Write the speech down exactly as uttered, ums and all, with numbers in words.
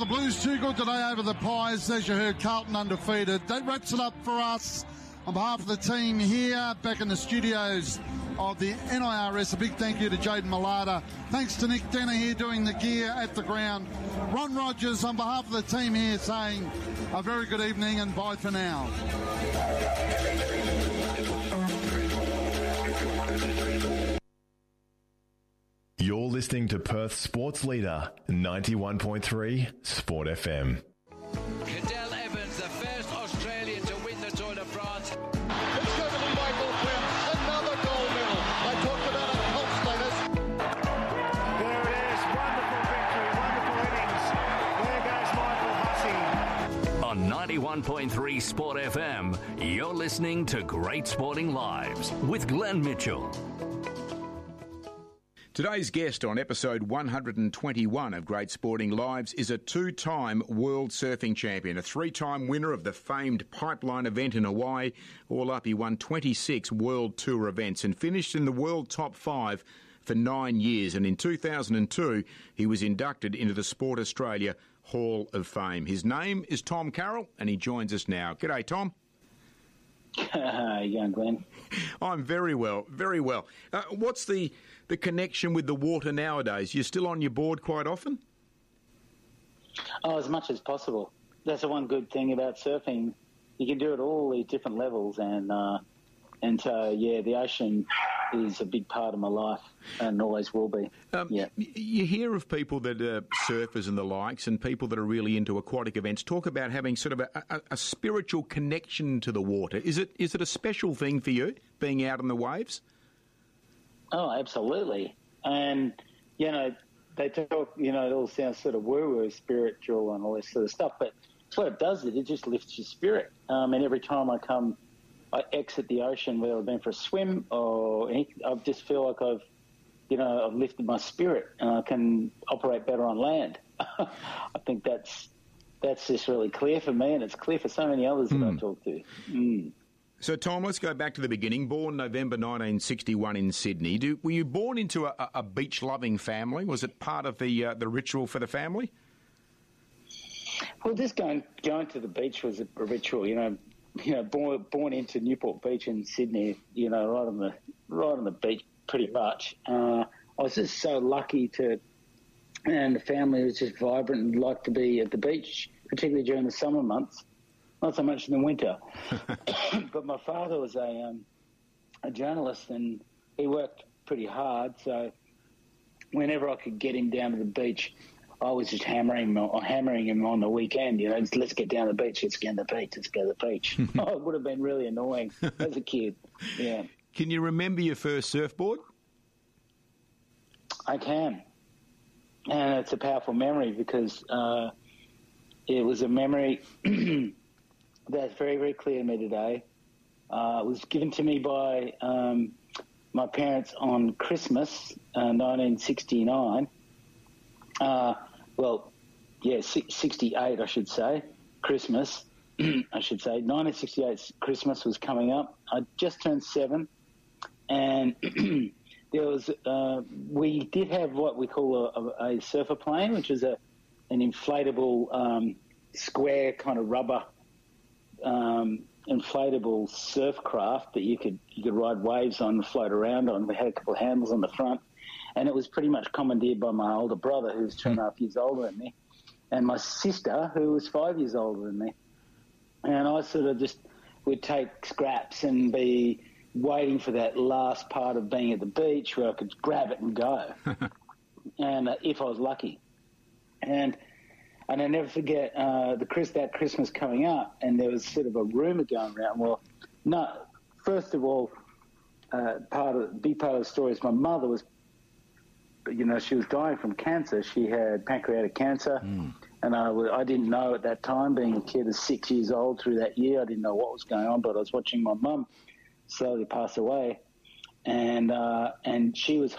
Blues too good today over the Pies. As you heard, Carlton undefeated. That wraps it up for us. On behalf of the team here, back in the studios of the N I R S, a big thank you to Jaden Malata. Thanks to Nick Denner here doing the gear at the ground. Ron Rogers, on behalf of the team here, saying a very good evening and bye for now. You're listening to Perth Sports Leader, ninety-one point three Sport F M. Cadel Evans, the first Australian to win the Tour de France. It's going to be Michael Quinn, another gold medal. I talked about a cult status. There it is, wonderful victory, wonderful innings. There goes Michael Hussey. On ninety-one point three Sport F M, you're listening to Great Sporting Lives with Glenn Mitchell. Today's guest on episode one hundred twenty-one of Great Sporting Lives is a two-time world surfing champion, a three-time winner of the famed Pipeline event in Hawaii. All up, he won twenty-six World Tour events and finished in the world top five for nine years. And in two thousand two, he was inducted into the Sport Australia Hall of Fame. His name is Tom Carroll, and he joins us now. G'day, Tom. How you going, Glenn? I'm very well, very well. Uh, what's the, the connection with the water nowadays? You're still on your board quite often? Oh, as much as possible. That's the one good thing about surfing. You can do it all these different levels, and uh, and so yeah, the ocean is a big part of my life and always will be. Um, yeah. You hear of people that are surfers and the likes, and people that are really into aquatic events talk about having sort of a, a, a spiritual connection to the water. Is it is it a special thing for you, being out on the waves? Oh, absolutely. And, you know, they talk, you know, it all sounds sort of woo-woo, spiritual and all this sort of stuff, but what it does is it just lifts your spirit. Um, and every time I come, I exit the ocean, whether I've been for a swim or anything, I just feel like I've, you know, I've lifted my spirit and I can operate better on land. I think that's that's just really clear for me, and it's clear for so many others mm. that I talk to. Mm. So, Tom, let's go back to the beginning. Born November nineteen sixty-one in Sydney. Do, were you born into a, a beach-loving family? Was it part of the uh, the ritual for the family? Well, just going going to the beach was a, a ritual. You know, you know, born born into Newport Beach in Sydney. You know, right on the right on the beach, pretty much. Uh, I was just so lucky to, and the family was just vibrant and liked to be at the beach, particularly during the summer months. Not so much in the winter. But my father was a um, a journalist, and he worked pretty hard. So whenever I could get him down to the beach, I was just hammering him, or hammering him on the weekend. You know, just, let's get down to the beach. Let's get to the beach. Let's go to the beach. Oh, it would have been really annoying as a kid. Yeah. Can you remember your first surfboard? I can, and it's a powerful memory because uh, it was a memory. That's very, very clear to me today. Uh, it was given to me by um, my parents on Christmas, uh, nineteen sixty-nine. Uh, well, yeah, sixty-eight, I should say. Christmas, I should say. nineteen sixty-eight Christmas was coming up. I just turned seven, and there was uh, we did have what we call a, a, a surfer plane, which is a an inflatable um, square kind of rubber. Um, inflatable surf craft that you could you could ride waves on and float around on. We had a couple of handles on the front, and it was pretty much commandeered by my older brother, who was two and a half years older than me, and my sister, who was five years older than me. And I sort of just would take scraps and be waiting for that last part of being at the beach where I could grab it and go, and uh, if I was lucky. And And I never forget uh, the Chris, that Christmas coming up, and there was sort of a rumour going around. Well, no, first of all, uh, part of big part of the story is my mother was, you know, she was dying from cancer. She had pancreatic cancer, mm. and I, I didn't know at that time, being a kid of six years old through that year, I didn't know what was going on, but I was watching my mum slowly pass away, and uh, and she was